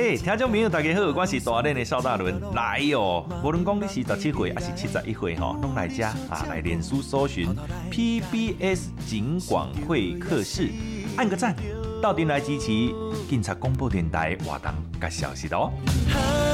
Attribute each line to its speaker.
Speaker 1: 听众朋友大家好，我是大练的邵大伦来哦。无论讲你是17岁还是71岁吼，拢来遮来脸书搜寻 PBS 警广会客室，按个赞，到店来支持警察广播电台活动甲消息哦。